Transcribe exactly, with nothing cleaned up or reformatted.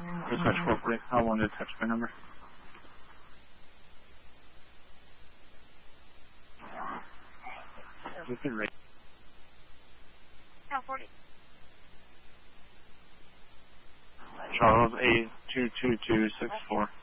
Dispatch four forty, I wanted to touch my number. We can rate. L forty. Charles, A two two two six four.